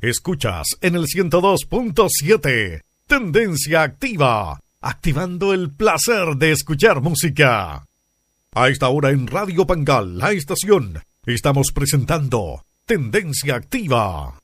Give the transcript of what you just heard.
Escuchas en el 102.7 Tendencia Activa, activando el placer de escuchar música. A esta hora en Radio Pangal, la estación, estamos presentando Tendencia Activa.